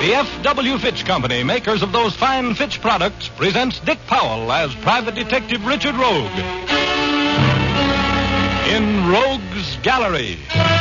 The F.W. Fitch Company, makers of those fine Fitch products, presents Dick Powell as Private Detective Richard Rogue in Rogue's Gallery.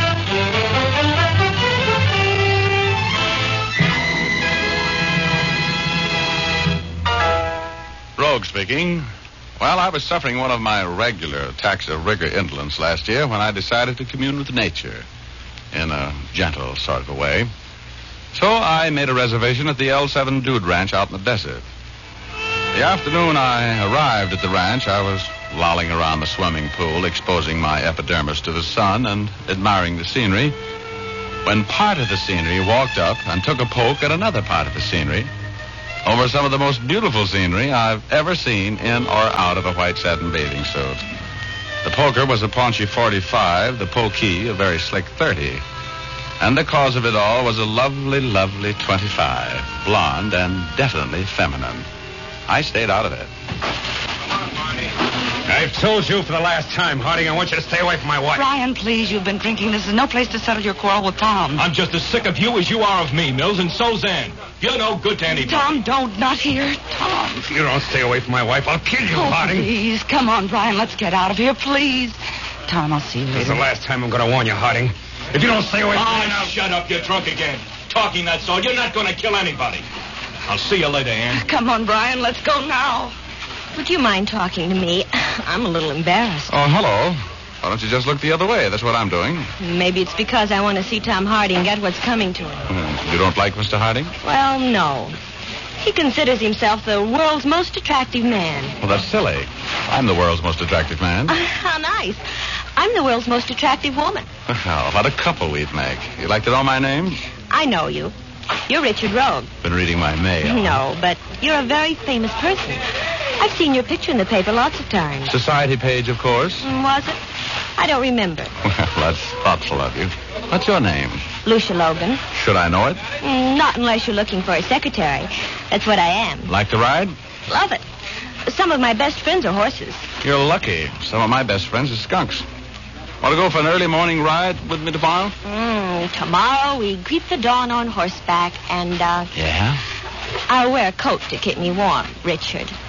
Rogue speaking. Well, I was suffering one of my regular attacks of rigor indolence last year when I decided to commune with nature in a gentle sort of a way. So I made a reservation at the L7 Dude Ranch out in the desert. The afternoon I arrived at the ranch, I was lolling around the swimming pool, exposing my epidermis to the sun and admiring the scenery, when part of the scenery walked up and took a poke at another part of the scenery over some of the most beautiful scenery I've ever seen in or out of a white satin bathing suit. The poker was a paunchy 45, the pokey a very slick 30. And the cause of it all was a lovely, lovely 25, blonde and definitely feminine. I stayed out of it. I've told you for the last time, Harding, I want you to stay away from my wife. Brian, please, you've been drinking. This is no place to settle your quarrel with Tom. I'm just as sick of you as you are of me, Mills, and so's Ann. You're no good to anybody. Tom, don't. Not here. Tom. If you don't stay away from my wife, I'll kill you, Harding. Please, come on, Brian. Let's get out of here, please. Tom, I'll see you later. This is the last time I'm going to warn you, Harding. If you don't stay away from me now... shut up. You're drunk again. Talking that sort. You're not going to kill anybody. I'll see you later, Ann. Come on, Brian. Let's go now. Would you mind talking to me? I'm a little embarrassed. Oh, hello. Why don't you just look the other way? That's what I'm doing. Maybe it's because I want to see Tom Harding get what's coming to him. You don't like Mr. Harding? Well, no. He considers himself the world's most attractive man. Well, that's silly. I'm the world's most attractive man. How nice. I'm the world's most attractive woman. Well, what a couple we'd make. You'd like to know my name? I know you. You're Richard Rogue. Been reading my mail. No, but you're a very famous person. I've seen your picture in the paper lots of times. Society page, of course. Was it? I don't remember. Well, that's thoughtful of you. What's your name? Lucia Logan. Should I know it? Not unless you're looking for a secretary. That's what I am. Like to ride? Love it. Some of my best friends are horses. You're lucky. Some of my best friends are skunks. Want to go for an early morning ride with me tomorrow? Tomorrow we greet the dawn on horseback and, Yeah? I'll wear a coat to keep me warm, Richard.